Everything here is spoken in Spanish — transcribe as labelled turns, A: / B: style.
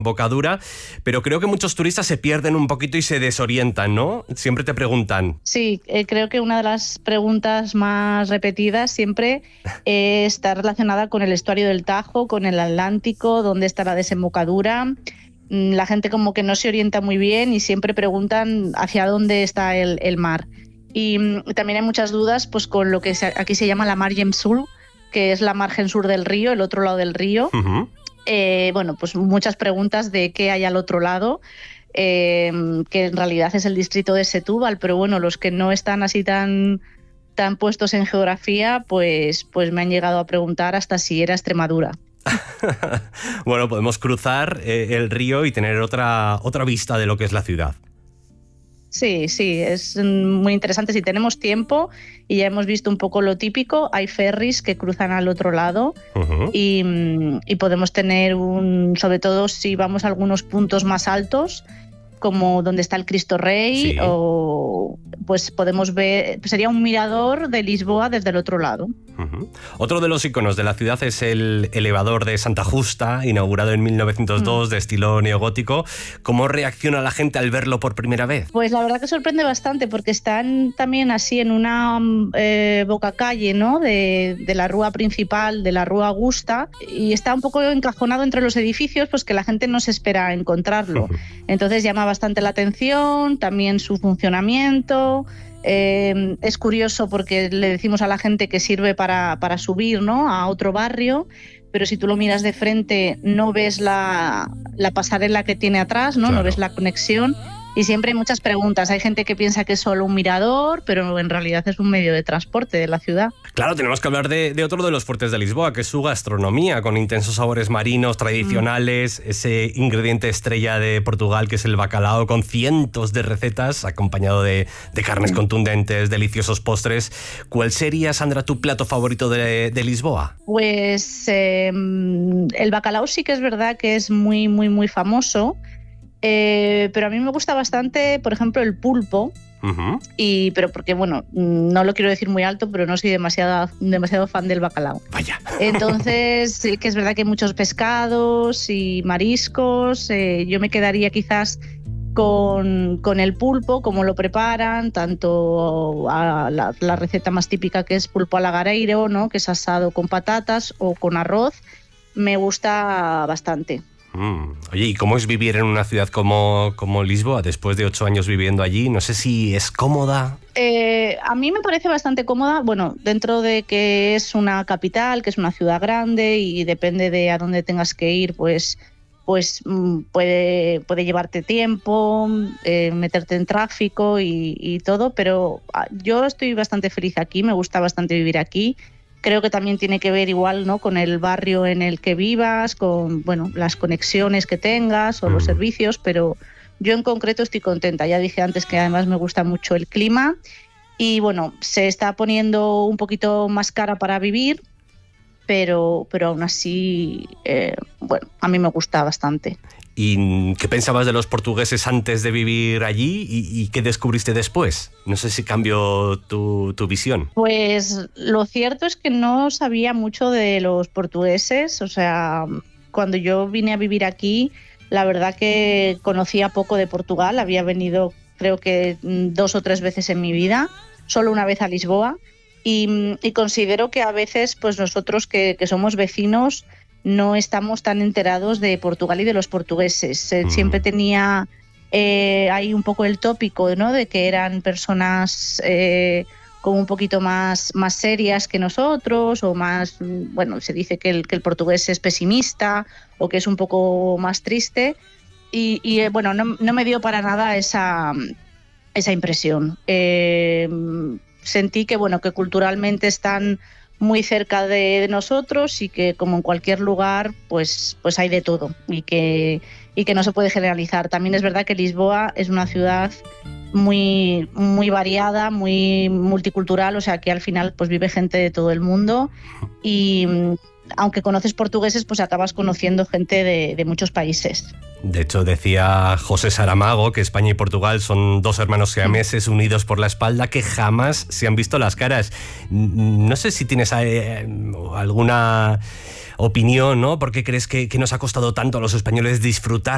A: Bocadura, pero creo que muchos turistas se pierden un poquito y se desorientan, ¿no? Siempre te preguntan.
B: Sí, creo que una de las preguntas más repetidas siempre está relacionada con el estuario del Tajo, con el Atlántico, dónde está la desembocadura. La gente como que no se orienta muy bien y siempre preguntan hacia dónde está el mar. Y también hay muchas dudas pues con lo que aquí se llama la Margem Sur, que es la margen sur del río, el otro lado del río.
A: Uh-huh.
B: Bueno, pues muchas preguntas de qué hay al otro lado, que en realidad es el distrito de Setúbal, pero bueno, los que no están así tan puestos en geografía, pues me han llegado a preguntar hasta si era Extremadura.
A: Bueno, podemos cruzar el río y tener otra vista de lo que es la ciudad.
B: Sí, es muy interesante. Si tenemos tiempo y ya hemos visto un poco lo típico, hay ferries que cruzan al otro lado. Uh-huh. y podemos tener sobre todo si vamos a algunos puntos más altos, como donde está el Cristo Rey, sí. O pues podemos ver, sería un mirador de Lisboa desde el otro lado.
A: Uh-huh. Otro de los iconos de la ciudad es el elevador de Santa Justa, inaugurado en 1902, de estilo neogótico. ¿Cómo reacciona la gente al verlo por primera vez?
B: Pues la verdad que sorprende bastante, porque están también así en una bocacalle, ¿no? de la rúa principal, de la Rúa Augusta, y está un poco encajonado entre los edificios, pues que la gente no se espera encontrarlo. Uh-huh. Entonces llama bastante la atención, también su funcionamiento. Es curioso porque le decimos a la gente que sirve para subir, ¿no? a otro barrio, pero si tú lo miras de frente no ves la pasarela que tiene atrás, ¿no? Claro. No ves la conexión. Y siempre hay muchas preguntas. Hay gente que piensa que es solo un mirador, pero en realidad es un medio de transporte de la ciudad.
A: Claro, tenemos que hablar de otro de los fuertes de Lisboa, que es su gastronomía, con intensos sabores marinos tradicionales, ese ingrediente estrella de Portugal, que es el bacalao, con cientos de recetas, acompañado de carnes contundentes, deliciosos postres. ¿Cuál sería, Sandra, tu plato favorito de Lisboa?
B: Pues el bacalao sí que es verdad que es muy, muy, muy famoso. Pero a mí me gusta bastante, por ejemplo, el pulpo. Uh-huh. Pero porque, bueno, no lo quiero decir muy alto, pero no soy demasiado fan del bacalao.
A: Vaya.
B: Entonces, sí que es verdad que hay muchos pescados y mariscos. Yo me quedaría quizás con el pulpo, como lo preparan, tanto a la receta más típica, que es pulpo al lagareiro, ¿no? Que es asado con patatas o con arroz. Me gusta bastante.
A: Oye, ¿y cómo es vivir en una ciudad como Lisboa después de 8 años viviendo allí? No sé si es cómoda.
B: A mí me parece bastante cómoda, bueno, dentro de que es una capital, que es una ciudad grande y depende de a dónde tengas que ir, pues puede llevarte tiempo, meterte en tráfico y todo, pero yo estoy bastante feliz aquí, me gusta bastante vivir aquí. Creo que también tiene que ver igual, ¿no? con el barrio en el que vivas, con las conexiones que tengas o los servicios, pero yo en concreto estoy contenta. Ya dije antes que además me gusta mucho el clima y bueno, se está poniendo un poquito más cara para vivir, pero aún así, a mí me gusta bastante.
A: ¿Y qué pensabas de los portugueses antes de vivir allí y qué descubriste después? No sé si cambió tu visión.
B: Pues lo cierto es que no sabía mucho de los portugueses. O sea, cuando yo vine a vivir aquí, la verdad que conocía poco de Portugal. Había venido creo que 2 o 3 veces en mi vida, solo una vez a Lisboa. Y considero que a veces pues nosotros que somos vecinos no estamos tan enterados de Portugal y de los portugueses. Siempre tenía ahí un poco el tópico, ¿no? De que eran personas como un poquito más serias que nosotros, o más, se dice que el portugués es pesimista o que es un poco más triste. Y no me dio para nada esa impresión. Sentí que culturalmente están muy cerca de nosotros y que como en cualquier lugar pues hay de todo y que no se puede generalizar. También es verdad que Lisboa es una ciudad muy, muy variada, muy multicultural, o sea que al final pues vive gente de todo el mundo y aunque conoces portugueses pues acabas conociendo gente de muchos países.
A: De hecho, decía José Saramago que España y Portugal son 2 hermanos siameses unidos por la espalda que jamás se han visto las caras. No sé si tienes alguna opinión, ¿no? ¿Por qué crees que nos ha costado tanto a los españoles disfrutar